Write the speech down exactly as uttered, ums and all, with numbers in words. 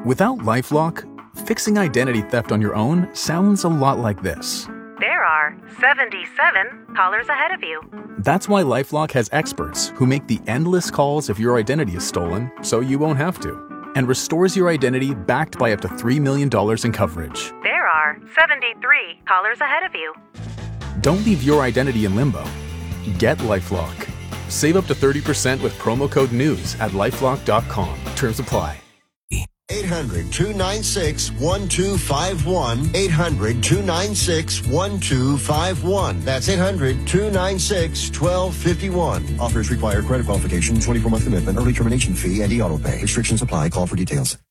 Without LifeLock, fixing identity theft on your own sounds a lot like this. There are seventy-seven callers ahead of you. That's why LifeLock has experts who make the endless calls if your identity is stolen, so you won't have to, and restores your identity backed by up to three million dollars in coverage. There are seventy-three callers ahead of you. Don't leave your identity in limbo. Get LifeLock. Save up to thirty percent with promo code NEWS at lifelock dot com. Terms apply. eight hundred, two nine six, one two five one. eight hundred, two nine six, one two five one. That's eight hundred, two nine six, one two five one. Offers require credit qualification, twenty-four month commitment, early termination fee, and e-auto pay. Restrictions apply. Call for details.